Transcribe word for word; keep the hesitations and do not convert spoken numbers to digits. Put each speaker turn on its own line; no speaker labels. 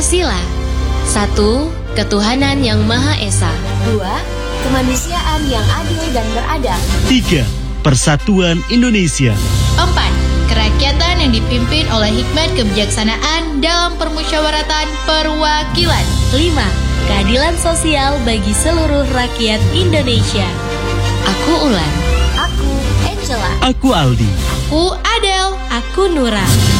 Pancasila. Satu, ketuhanan yang Maha Esa.
Dua, kemanusiaan yang adil dan beradab.
Tiga, persatuan Indonesia.
Empat, kerakyatan yang dipimpin oleh hikmat kebijaksanaan dalam permusyawaratan perwakilan.
Lima, keadilan sosial bagi seluruh rakyat Indonesia. Aku Ulan.
Aku Angela.
Aku Aldi.
Aku Adel.
Aku Nura.